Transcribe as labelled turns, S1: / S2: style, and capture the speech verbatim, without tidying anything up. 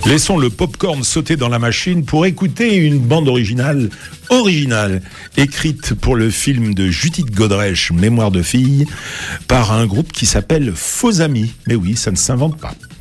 S1: Laissons le popcorn sauter dans la machine pour écouter une bande originale originale, écrite pour le film de Judith Godrèche, Mémoire de fille, par un groupe qui s'appelle Faux Amis. Mais oui, ça ne s'invente pas.